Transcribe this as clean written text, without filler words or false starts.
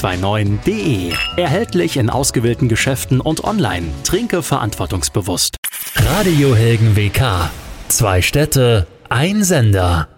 radio929.de. Erhältlich in ausgewählten Geschäften und online. Trinke verantwortungsbewusst. Radio Helgen WK. 2 Städte, ein Sender.